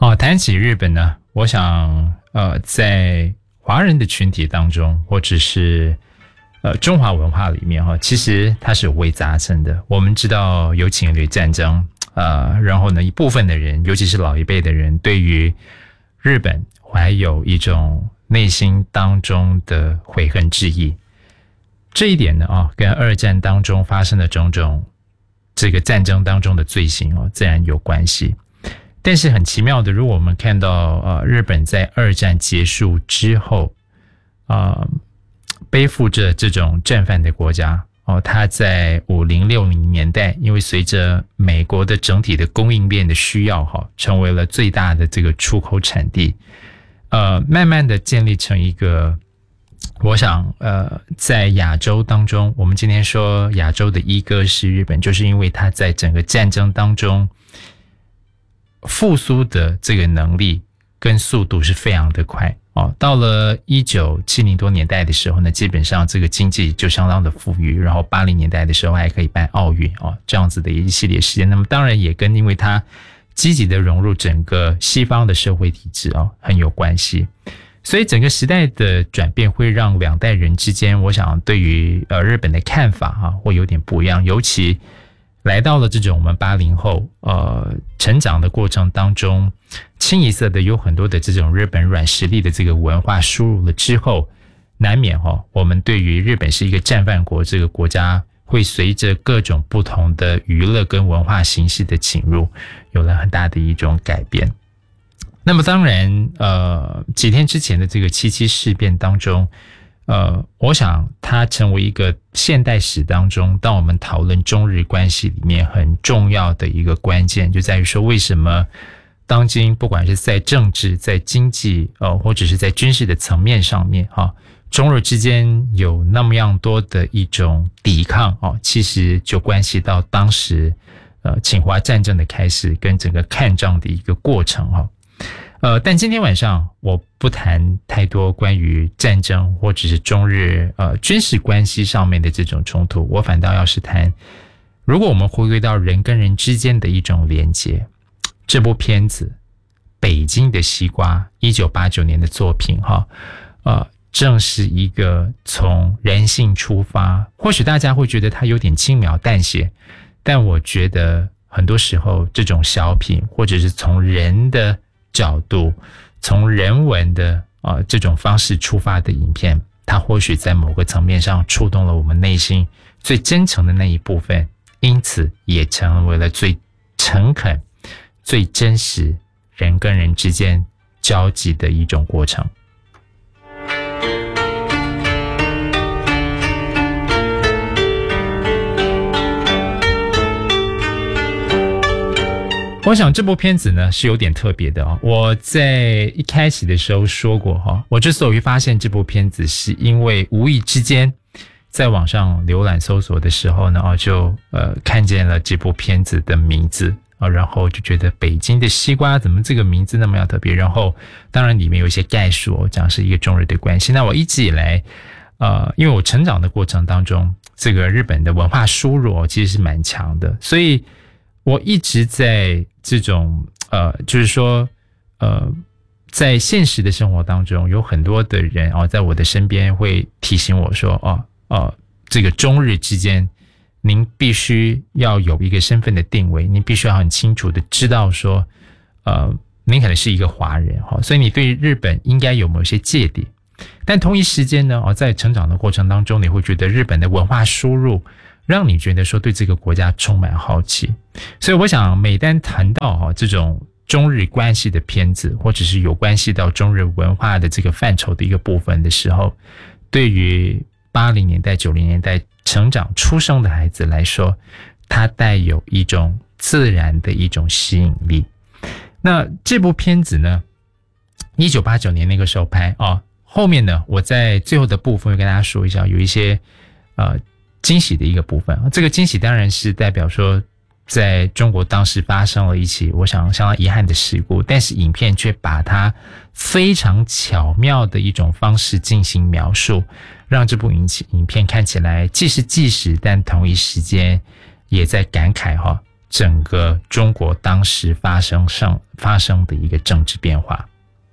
谈起日本呢，我想在华人的群体当中，或者是中华文化里面其实它是五味杂陈的。我们知道有侵略战争，然后呢，一部分的人，尤其是老一辈的人，对于日本怀有一种内心当中的悔恨之意。这一点呢，跟二战当中发生的种种这个战争当中的罪行自然有关系。但是很奇妙的，如果我们看到日本在二战结束之后，背负着这种战犯的国家它在50、60年代，因为随着美国的整体的供应链的需要成为了最大的这个出口产地，慢慢的建立成一个，我想在亚洲当中，我们今天说亚洲的一哥是日本，就是因为它在整个战争当中复苏的这个能力跟速度是非常的快到了1970多年代的时候呢，基本上这个经济就相当的富裕，然后80年代的时候还可以办奥运这样子的一系列事件。那么当然也跟因为它积极的融入整个西方的社会体制很有关系。所以整个时代的转变会让两代人之间，我想对于日本的看法会有点不一样，尤其来到了这种我们80后成长的过程当中，清一色的有很多的这种日本软实力的这个文化输入了之后，难免我们对于日本是一个战犯国这个国家，会随着各种不同的娱乐跟文化形式的侵入，有了很大的一种改变。那么当然几天之前的这个7·7事变当中，我想它成为一个现代史当中，当我们讨论中日关系里面很重要的一个关键，就在于说为什么当今不管是在政治、在经济或者是在军事的层面上面中日之间有那么样多的一种抵抗其实就关系到当时侵华战争的开始跟整个看仗的一个过程但今天晚上我不谈太多关于战争或者是中日军事关系上面的这种冲突，我反倒要是谈，如果我们回归到人跟人之间的一种连结，这部片子《北京的西瓜》1989年的作品正是一个从人性出发，或许大家会觉得它有点轻描淡写，但我觉得很多时候这种小品或者是从人的角度，从人文的这种方式出发的影片，它或许在某个层面上触动了我们内心最真诚的那一部分，因此也成为了最诚恳、最真实人跟人之间交集的一种过程。我想这部片子呢是有点特别的我在一开始的时候说过我之所以发现这部片子，是因为无意之间在网上浏览搜索的时候呢就看见了这部片子的名字然后就觉得北京的西瓜怎么这个名字那么样特别，然后当然里面有一些概述讲是一个中日的关系。那我一直以来因为我成长的过程当中，这个日本的文化输入其实是蛮强的，所以我一直在这种就是说在现实的生活当中，有很多的人在我的身边会提醒我说这个中日之间您必须要有一个身份的定位，您必须要很清楚的知道说您可能是一个华人所以你对日本应该有某些芥蒂。但同一时间呢在成长的过程当中，你会觉得日本的文化输入让你觉得说对这个国家充满好奇。所以我想每当谈到这种中日关系的片子，或者是有关系到中日文化的这个范畴的一个部分的时候，对于80年代90年代成长出生的孩子来说，它带有一种自然的一种吸引力。那这部片子呢1989年那个时候拍后面呢我在最后的部分会跟大家说一下有一些惊喜的一个部分。这个惊喜当然是代表说在中国当时发生了一起我想相当遗憾的事故，但是影片却把它非常巧妙的一种方式进行描述，让这部影片看起来既是纪实，但同一时间也在感慨整个中国当时发生的一个政治变化。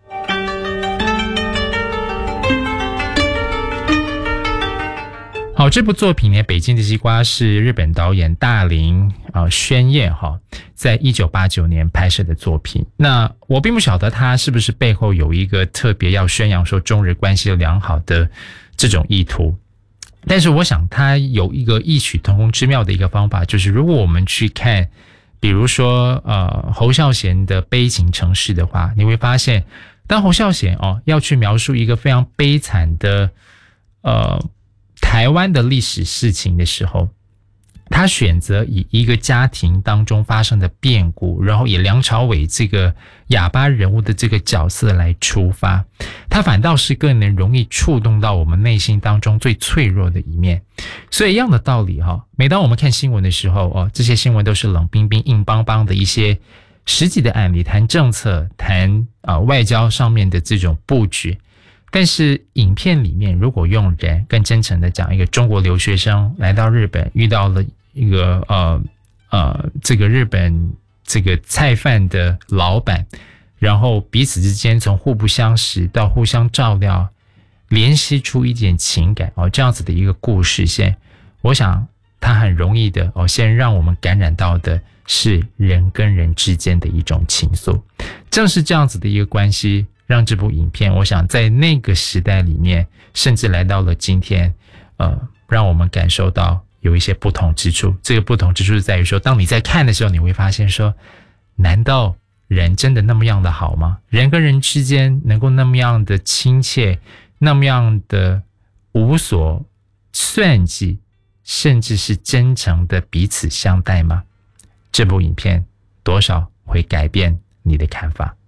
好，这部作品呢，《北京的西瓜》是日本导演大林宣彦在1989年拍摄的作品。那我并不晓得他是不是背后有一个特别要宣扬说中日关系良好的这种意图，但是我想他有一个异曲同工之妙的一个方法，就是如果我们去看比如说侯孝贤的《悲情城市》的话，你会发现当侯孝贤要去描述一个非常悲惨的台湾的历史事情的时候，他选择以一个家庭当中发生的变故，然后以梁朝伟这个哑巴人物的这个角色来出发，他反倒是更能容易触动到我们内心当中最脆弱的一面。所以一样的道理每当我们看新闻的时候这些新闻都是冷冰冰硬邦邦的一些实际的案例，谈政策，谈外交上面的这种布局。但是影片里面如果用人更真诚的讲，一个中国留学生来到日本，遇到了一个这个日本这个菜贩的老板，然后彼此之间从互不相识到互相照料，联系出一点情感这样子的一个故事线，我想它很容易的先让我们感染到的是人跟人之间的一种情愫。正是这样子的一个关系，让这部影片我想在那个时代里面，甚至来到了今天让我们感受到有一些不同之处。这个不同之处是在于说，当你在看的时候，你会发现说，难道人真的那么样的好吗？人跟人之间能够那么样的亲切，那么样的无所算计，甚至是真诚的彼此相待吗？这部影片多少会改变你的看法。